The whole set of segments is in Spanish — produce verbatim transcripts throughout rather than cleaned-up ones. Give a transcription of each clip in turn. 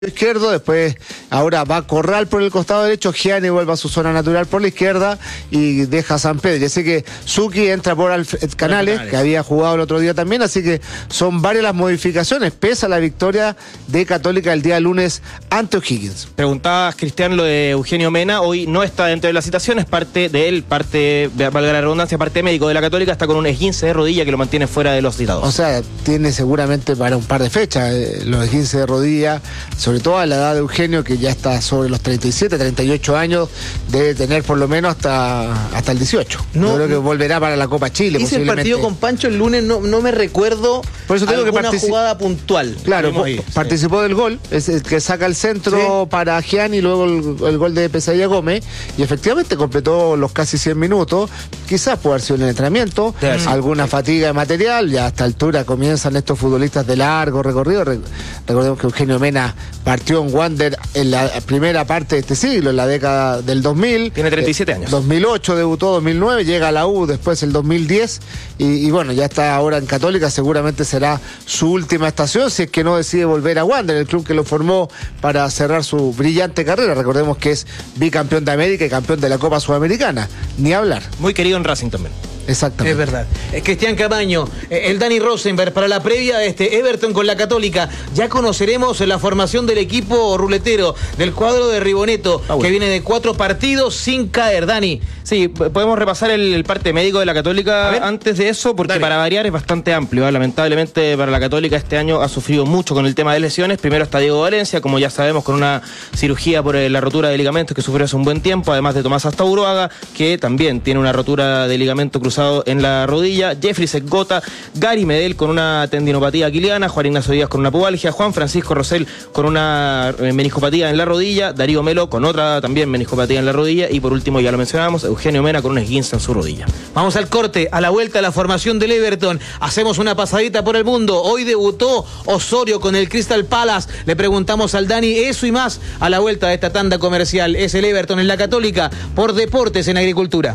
izquierdo, después ahora va Corral por el costado derecho, Gianni vuelve a su zona natural por la izquierda y deja a San Pedro. Así que Zucchi entra por Alf Canales, Canales, que había jugado el otro día también, así que son varias las modificaciones, pese a la victoria de Católica el día lunes ante O'Higgins. Preguntabas, Cristian, lo de Eugenio Mena, hoy no está dentro de la citación, es parte de él, parte, valga la redundancia, parte médico de la Católica, está con un esguince de rodilla que lo mantiene fuera de los citados. O sea, tiene seguramente para un par de fechas eh, los esguinces de rodilla, sobre todo a la edad de Eugenio, que ya está sobre los treinta y siete, treinta y ocho años, debe tener por lo menos hasta, hasta el dieciocho. No, Yo creo que volverá para la Copa Chile. Hice el partido con Pancho el lunes, no, no me recuerdo por eso tengo alguna que particip... jugada puntual. Claro, ahí, participó sí. del gol, es el que saca el centro sí. para Gianni y luego el, el gol de Pesadilla Gómez, y efectivamente completó los casi cien minutos. Quizás puede haber sido en el entrenamiento, sí. alguna fatiga de material, ya a esta altura comienzan estos futbolistas de largo recorrido. Recordemos que Eugenio Mena partió en Wander en la primera parte de este siglo, en la década del dos mil. Tiene treinta y siete años. dos mil ocho debutó, dos mil nueve, llega a la U después el dos mil diez y, y bueno, ya está ahora en Católica, seguramente será su última estación, si es que no decide volver a Wander, el club que lo formó para cerrar su brillante carrera. Recordemos que es bicampeón de América y campeón de la Copa Sudamericana, ni hablar. Muy querido en Racing también. Exactamente. Es verdad. Eh, Cristian Camaño, eh, el Dani Rosenberg, para la previa de este Everton con la Católica, ya conoceremos la formación del equipo ruletero, del cuadro de Riboneto, ah, bueno. que viene de cuatro partidos sin caer. Dani. Sí, podemos repasar el, el parte médico de la Católica antes de eso, porque Dale. para variar es bastante amplio, ¿eh? Lamentablemente para la Católica este año ha sufrido mucho con el tema de lesiones. Primero está Diego Valencia, como ya sabemos, con una cirugía por la rotura de ligamentos que sufrió hace un buen tiempo, además de Tomás Astauroaga, que también tiene una rotura de ligamento cruzado en la rodilla, Jeffrey Segota, Gary Medel con una tendinopatía aquiliana, Juan Ignacio Díaz con una pubalgia, Juan Francisco Rosell con una meniscopatía en la rodilla, Darío Melo con otra también meniscopatía en la rodilla y por último, ya lo mencionábamos, Eugenio Mena con un esguince en su rodilla. Vamos al corte, a la vuelta a la formación del Everton, hacemos una pasadita por el mundo. Hoy debutó Osorio con el Crystal Palace, le preguntamos al Dani eso y más a la vuelta de esta tanda comercial. Es el Everton en la Católica por Deportes en Agricultura.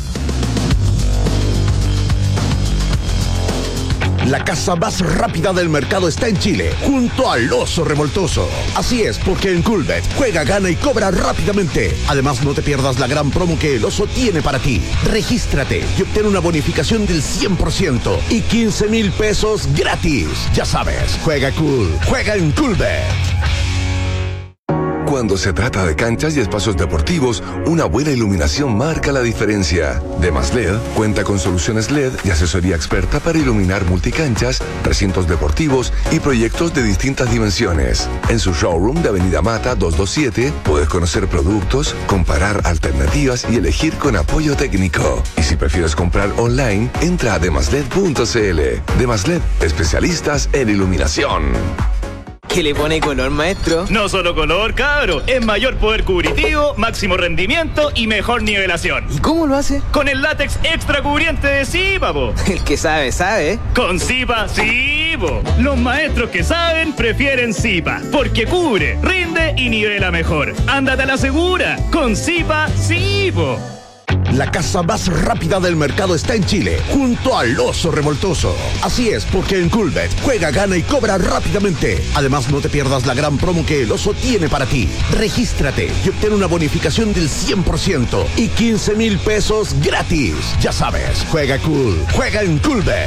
La casa más rápida del mercado está en Chile, junto al Oso Revoltoso. Así es, porque en Coolbet juega, gana y cobra rápidamente. Además, no te pierdas la gran promo que el Oso tiene para ti. Regístrate y obtén una bonificación del cien por ciento y quince mil pesos gratis. Ya sabes, juega cool, juega en Coolbet. Cuando se trata de canchas y espacios deportivos, una buena iluminación marca la diferencia. Demasled cuenta con soluciones L E D y asesoría experta para iluminar multicanchas, recintos deportivos y proyectos de distintas dimensiones. En su showroom de Avenida Mata doscientos veintisiete puedes conocer productos, comparar alternativas y elegir con apoyo técnico. Y si prefieres comprar online, entra a demasled punto cl. Demasled, especialistas en iluminación. ¿Qué le pone color, maestro? No solo color, cabro. Es mayor poder cubritivo, máximo rendimiento y mejor nivelación. ¿Y cómo lo hace? Con el látex extra cubriente de Zipa, po. El que sabe, sabe. Con Zipa, sí, po. Los maestros que saben prefieren Zipa, porque cubre, rinde y nivela mejor. Ándate a la segura. Con Zipa, sí, po. La casa más rápida del mercado está en Chile, junto al Oso Revoltoso. Así es, porque en Coolbet juega, gana y cobra rápidamente. Además, no te pierdas la gran promo que el Oso tiene para ti. Regístrate y obtén una bonificación del cien por ciento y quince mil pesos gratis. Ya sabes, juega cool, juega en Coolbet.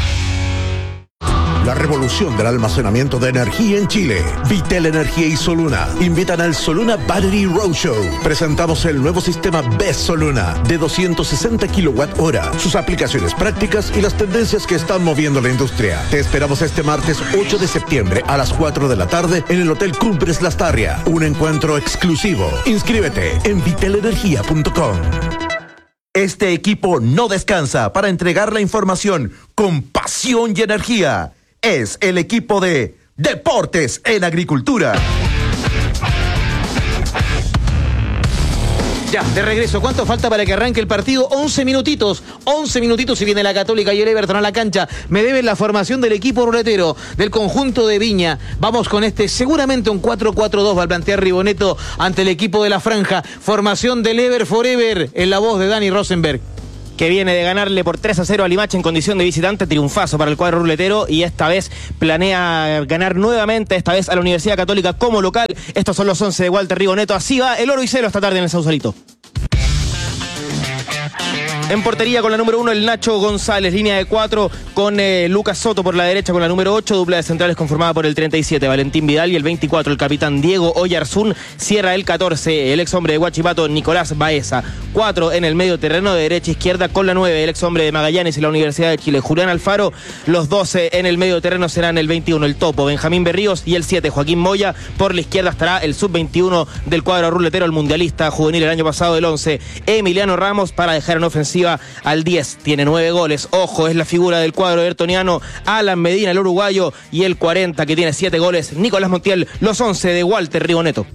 La revolución del almacenamiento de energía en Chile. Vitel Energía y Soluna invitan al Soluna Battery Roadshow. Presentamos el nuevo sistema B E S Soluna de doscientos sesenta kilowatt hora, sus aplicaciones prácticas y las tendencias que están moviendo la industria. Te esperamos este martes ocho de septiembre a las cuatro de la tarde en el Hotel Cumbres Lastarria. Un encuentro exclusivo. Inscríbete en vitel energía punto com. Este equipo no descansa para entregar la información con pasión y energía. Es el equipo de Deportes en Agricultura. Ya, de regreso. ¿Cuánto falta para que arranque el partido? once minutitos. once minutitos y viene la Católica y el Everton a la cancha. Me deben la formación del equipo ruletero, del conjunto de Viña. Vamos con este, seguramente un cuatro cuatro dos va a plantear Riboneto ante el equipo de la Franja. Formación del Ever Forever en la voz de Dani Rosenberg. que viene de ganarle por tres a cero a Limache en condición de visitante, triunfazo para el cuadro ruletero, y esta vez planea ganar nuevamente, esta vez a la Universidad Católica como local. Estos son los once de Walter Rigoneto. Así va el oro y celo esta tarde en el Sausalito. En portería con la número uno el Nacho González, línea de cuatro con eh, Lucas Soto por la derecha con la número ocho, dupla de centrales conformada por el treinta y siete Valentín Vidal y el veinticuatro el capitán Diego Oyarzún. Cierra el catorce el ex hombre de Huachipato Nicolás Baeza. cuatro en el medio terreno de derecha a izquierda con la nueve el ex hombre de Magallanes y la Universidad de Chile Julián Alfaro. Los doce en el medio terreno serán el veintiuno el Topo Benjamín Berríos y el siete Joaquín Moya. Por la izquierda estará el sub veintiuno del cuadro ruletero, el mundialista juvenil el año pasado, el once Emiliano Ramos, para dejar en ofensiva al diez, tiene nueve goles, ojo, es la figura del cuadro evertoniano Alan Medina, el uruguayo, y el cuarenta que tiene siete goles, Nicolás Montiel. Los once de Walter Rigoneto.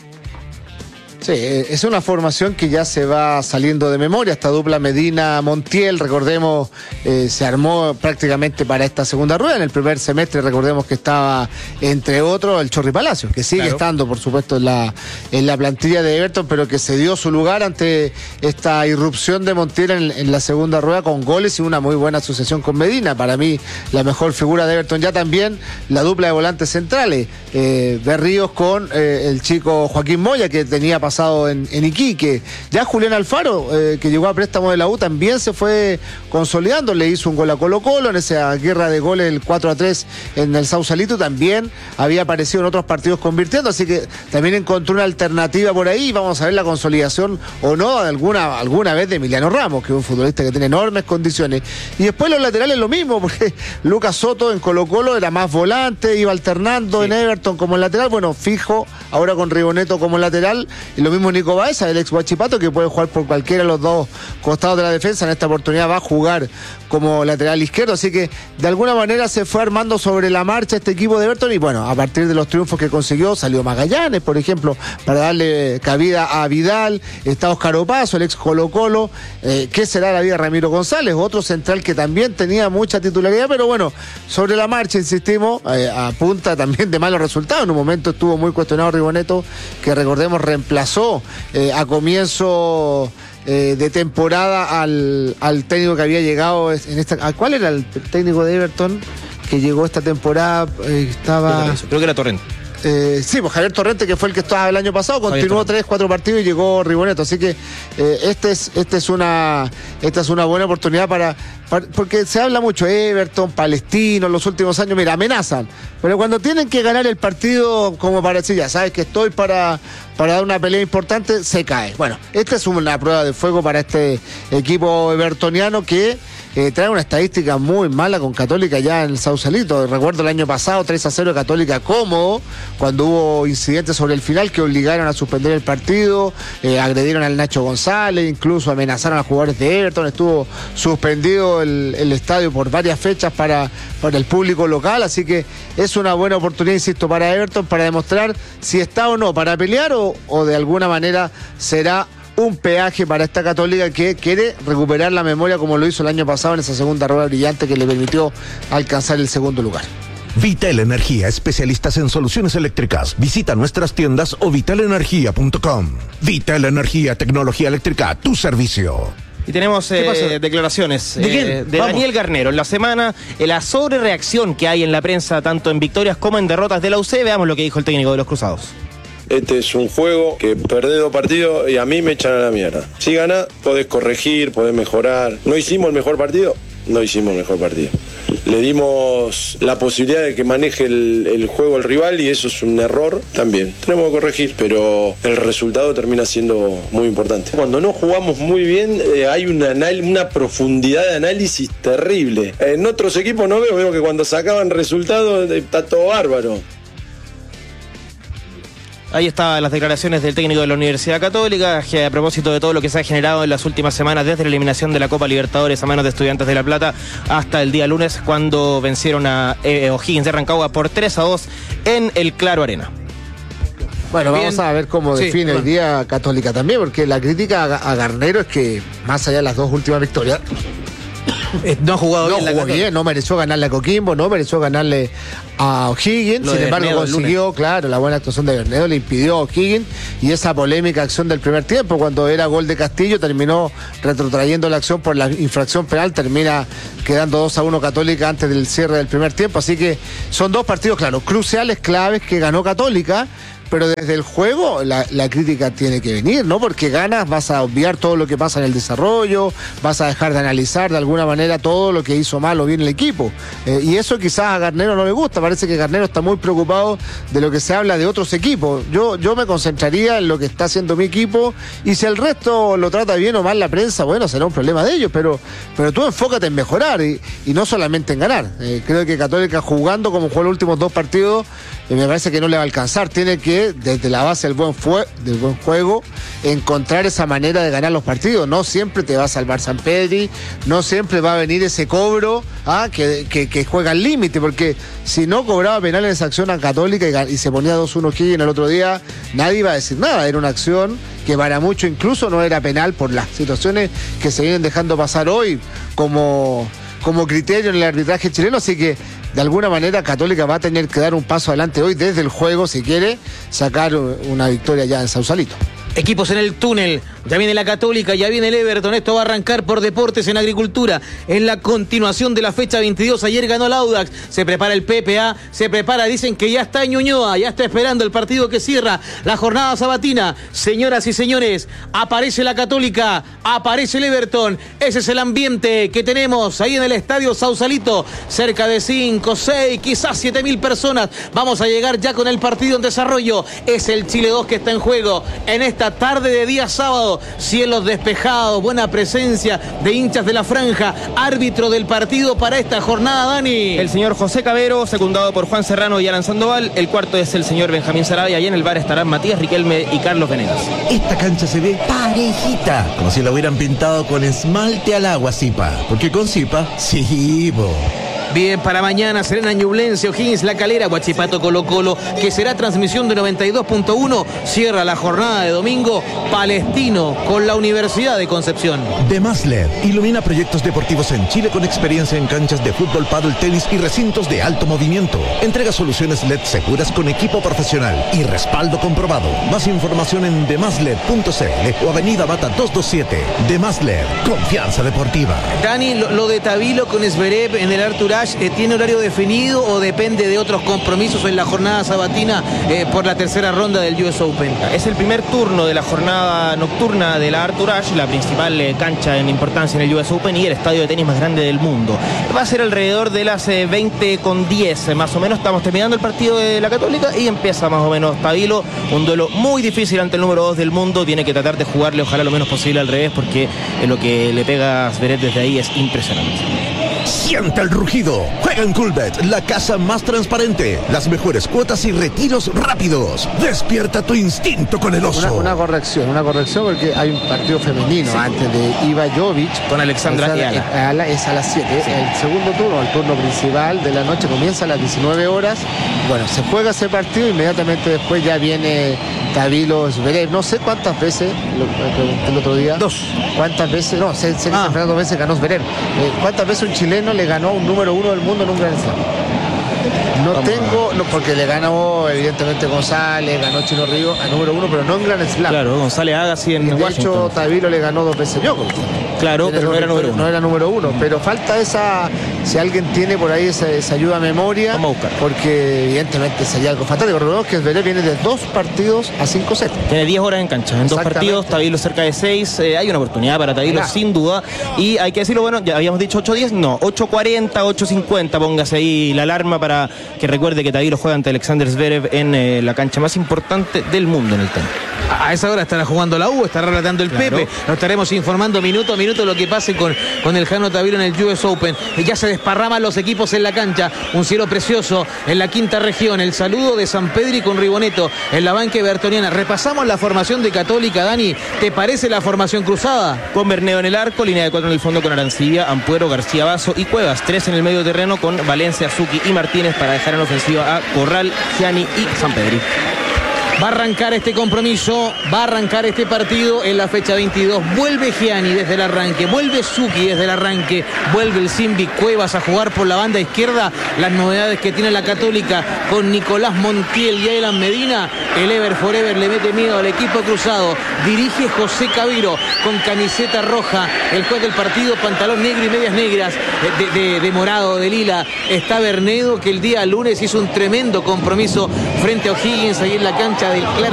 Sí, es una formación que ya se va saliendo de memoria. Esta dupla Medina-Montiel, recordemos, eh, se armó prácticamente para esta segunda rueda. En el primer semestre, recordemos que estaba, entre otros, el Chorri Palacios, que sigue claro. estando, por supuesto, en la, en la plantilla de Everton, pero que se dio su lugar ante esta irrupción de Montiel en, en la segunda rueda con goles y una muy buena asociación con Medina. Para mí, la mejor figura de Everton. Ya también la dupla de volantes centrales, eh, Berríos con eh, el chico Joaquín Moya, que tenía pasado En, en Iquique. Ya Julián Alfaro, eh, que llegó a préstamo de la U, también se fue consolidando, le hizo un gol a Colo Colo en esa guerra de goles, el cuatro a tres en el Sausalito, también había aparecido en otros partidos convirtiendo, así que también encontró una alternativa por ahí. Vamos a ver la consolidación o no de alguna, alguna vez de Emiliano Ramos, que es un futbolista que tiene enormes condiciones. Y después los laterales lo mismo, porque Lucas Soto en Colo Colo era más volante, iba alternando sí. en Everton como lateral, bueno, fijo ahora con Rigoneto como lateral, y lo mismo Nico Baeza, el ex Huachipato, que puede jugar por cualquiera de los dos costados de la defensa. En esta oportunidad va a jugar como lateral izquierdo, así que de alguna manera se fue armando sobre la marcha este equipo de Everton. Y bueno, a partir de los triunfos que consiguió, salió Magallanes, por ejemplo, para darle cabida a Vidal. Está Óscar Opaso, el ex Colo Colo. Eh, ¿Qué será la vida de Ramiro González? Otro central que también tenía mucha titularidad, pero bueno, sobre la marcha, insistimos, eh, a punta también de malos resultados. En un momento estuvo muy cuestionado Rigoneto, que recordemos reemplazó Eh, a comienzo eh, de temporada al, al técnico que había llegado en esta. ¿Cuál era el técnico de Everton que llegó esta temporada? Eh, estaba. Creo que era Torrente. Eh, sí, pues Javier Torrente, que fue el que estaba el año pasado, continuó tres, cuatro partidos y llegó Rigoneto. Así que eh, este es, este es una, esta es una buena oportunidad para, para, porque se habla mucho Everton, Palestino, en los últimos años, mira, amenazan, pero cuando tienen que ganar el partido, como para decir, ya sabes que estoy para, para dar una pelea importante, se cae. Bueno, esta es una prueba de fuego para este equipo evertoniano que Eh, trae una estadística muy mala con Católica ya en el Sausalito. Recuerdo el año pasado, tres a cero de Católica cómodo, cuando hubo incidentes sobre el final que obligaron a suspender el partido, eh, agredieron al Nacho González, incluso amenazaron a jugadores de Everton. Estuvo suspendido el, el estadio por varias fechas para, para el público local, así que es una buena oportunidad, insisto, para Everton, para demostrar si está o no para pelear o, o de alguna manera será un peaje para esta Católica que quiere recuperar la memoria como lo hizo el año pasado en esa segunda rueda brillante que le permitió alcanzar el segundo lugar. Vital Energía, especialistas en soluciones eléctricas. Visita nuestras tiendas o vital energía punto com. Vital Energía, tecnología eléctrica a tu servicio. Y tenemos eh, declaraciones ¿De, quién? Eh, de Vamos. Daniel Garnero. En la semana, eh, la sobrereacción que hay en la prensa, tanto en victorias como en derrotas de la U C. Veamos lo que dijo el técnico de los Cruzados. Este es un juego que perdés dos partidos y a mí me echan a la mierda. Si ganás, podés corregir, podés mejorar. ¿No hicimos el mejor partido? No hicimos el mejor partido. Le dimos la posibilidad de que maneje el, el juego el rival y eso es un error también. Tenemos que corregir, pero el resultado termina siendo muy importante. Cuando no jugamos muy bien, eh, hay una, una profundidad de análisis terrible. En otros equipos no veo, veo que cuando sacaban resultados eh, está todo bárbaro. Ahí estaban las declaraciones del técnico de la Universidad Católica a propósito de todo lo que se ha generado en las últimas semanas desde la eliminación de la Copa Libertadores a manos de Estudiantes de La Plata hasta el día lunes cuando vencieron a eh, O'Higgins de Rancagua por tres a dos en el Claro Arena. Bueno, Bien. vamos a ver cómo Sí, define bueno. el día Católica también, porque la crítica a, a Garnero es que más allá de las dos últimas victorias Eh, no ha jugado no bien. Jugó la bien, no mereció ganarle a Coquimbo, no mereció ganarle a O'Higgins. Sin embargo, Bernedo consiguió, claro, la buena actuación de Bernedo le impidió a O'Higgins y esa polémica acción del primer tiempo, cuando era gol de Castillo, terminó retrotrayendo la acción por la infracción penal, termina quedando dos a uno Católica antes del cierre del primer tiempo. Así que son dos partidos, claro, cruciales, claves que ganó Católica. Pero desde el juego la, la crítica tiene que venir, ¿no? Porque ganas, vas a obviar todo lo que pasa en el desarrollo, vas a dejar de analizar de alguna manera todo lo que hizo mal o bien el equipo. Eh, y eso quizás a Garnero no le gusta, parece que Garnero está muy preocupado de lo que se habla de otros equipos. Yo, yo me concentraría en lo que está haciendo mi equipo, y si el resto lo trata bien o mal la prensa, bueno, será un problema de ellos, pero, pero tú enfócate en mejorar y, y no solamente en ganar. Eh, creo que Católica, jugando como jugó los últimos dos partidos, eh, me parece que no le va a alcanzar. Tiene que, desde la base del buen, fue, del buen juego, encontrar esa manera de ganar los partidos. No siempre te va a salvar Sampedri, no siempre va a venir ese cobro ¿ah? que, que, que juega al límite, porque si no cobraba penal en esa acción a Católica y, y se ponía dos uno Higgins el otro día, nadie iba a decir nada. Era una acción que para mucho incluso no era penal por las situaciones que se vienen dejando pasar hoy como, como criterio en el arbitraje chileno. Así que de alguna manera Católica va a tener que dar un paso adelante hoy desde el juego si quiere sacar una victoria ya en Sausalito. Equipos en el túnel, ya viene la Católica, ya viene el Everton. Esto va a arrancar por Deportes en Agricultura, en la continuación de la fecha veintidós. Ayer ganó el Audax, se prepara el P P A, se prepara, dicen que ya está en Ñuñoa, ya está esperando el partido que cierra la jornada sabatina. Señoras y señores, aparece la Católica, aparece el Everton. Ese es el ambiente que tenemos ahí en el Estadio Sausalito, cerca de cinco, seis, quizás siete mil personas. Vamos a llegar ya con el partido en desarrollo. Es el Chile dos que está en juego en esta tarde de día sábado. Cielos despejados, buena presencia de hinchas de la franja. Árbitro del partido para esta jornada, Dani. El señor José Cabero, secundado por Juan Serrano y Alan Sandoval. El cuarto es el señor Benjamín Sarabia. Y en el bar estarán Matías Riquelme y Carlos Venegas. Esta cancha se ve parejita, como si la hubieran pintado con esmalte al agua, Zipa. Porque con Zipa, sí, bo. Bien, para mañana, Serena Ñublense, O'Higgins La Calera, Huachipato Colo Colo, que será transmisión de noventa y dos punto uno. Cierra la jornada de domingo Palestino con la Universidad de Concepción. De Más L E D ilumina proyectos deportivos en Chile con experiencia en canchas de fútbol, pádel, tenis y recintos de alto movimiento. Entrega soluciones L E D seguras con equipo profesional y respaldo comprobado. Más información en demasLed punto cl o Avenida Bata doscientos veintisiete. De Más L E D, confianza deportiva. Dani, lo, lo de Tavilo con Zverev en el Artur Ashe, ¿tiene horario definido o depende de otros compromisos en la jornada sabatina eh, por la tercera ronda del U S Open? Es el primer turno de la jornada nocturna de la Artur Ashe, la principal eh, cancha en importancia en el U S Open y el estadio de tenis más grande del mundo. Va a ser alrededor de las eh, veinte con diez, eh, más o menos. Estamos terminando el partido de la Católica y empieza más o menos Tavilo, un duelo muy difícil ante el número dos del mundo. Tiene que tratar de jugarle ojalá lo menos posible al revés, porque eh, lo que le pega a Zverev desde ahí es impresionante. Siente el rugido. Juega en Coolbet, la casa más transparente. Las mejores cuotas y retiros rápidos. Despierta tu instinto con el oso. Una, una corrección, una corrección porque hay un partido femenino sí. antes de Iva Jovic con Alexandra Yala. Es a las siete. Sí. El segundo turno, el turno principal de la noche, comienza a las diecinueve horas. Bueno, se juega ese partido, inmediatamente después ya viene Tavilo Zverev. No sé cuántas veces, lo pregunté el otro día. Dos. ¿Cuántas veces? No, sé, sé que ah. dos veces ganó Zverev. Eh, ¿Cuántas veces un chileno le ganó a un número uno del mundo en un Grand Slam? No Vamos tengo, no, porque le ganó evidentemente González, ganó Chino Río a número uno, pero no en Grand Slam. Claro, González Agassi en y de Washington. hecho, Tavilo le ganó dos veces Djokovic. Claro, pero no era número uno. No era número uno, pero falta esa, si alguien tiene por ahí esa, esa ayuda a memoria. Vamos a buscar. Porque evidentemente sería algo fantástico. Recordemos que Zverev viene de dos partidos a cinco sets. Tiene diez horas en cancha, en dos partidos, Tavilo cerca de seis. Eh, hay una oportunidad para Tavilo Hola. sin duda. Y hay que decirlo, bueno, ya habíamos dicho ocho diez, no, ocho cuarenta, ocho cincuenta, póngase ahí la alarma para que recuerde que Tavilo juega ante Alexander Zverev en eh, la cancha más importante del mundo en el tenis. A esa hora estará jugando la U, estará relatando el claro. Pepe. Nos estaremos informando minuto a minuto lo que pase con, con el Jano Tavilo en el U S Open. Ya se desparraman los equipos en la cancha. Un cielo precioso en la quinta región. El saludo de Sampedri con Riboneto en la banca bertoniana. Repasamos la formación de Católica, Dani. ¿Te parece la formación cruzada? Con Bernedo en el arco, línea de cuatro en el fondo con Arancibia, Ampuero, García Basso y Cuevas. Tres en el medio terreno con Valencia, Zucchi y Martínez para dejar en ofensiva a Corral, Gianni y Sampedri. Va a arrancar este compromiso, va a arrancar este partido en la fecha veintidós. Vuelve Gianni desde el arranque, vuelve Zucchi desde el arranque, vuelve el Simbi Cuevas a jugar por la banda izquierda. Las novedades que tiene la Católica con Nicolás Montiel y Aylan Medina. El Ever Forever le mete miedo al equipo cruzado. Dirige José Cabiro con camiseta roja. El juez del partido, pantalón negro y medias negras de, de, de morado, de lila. Está Bernedo, que el día lunes hizo un tremendo compromiso frente a O'Higgins ahí en la cancha del Clara.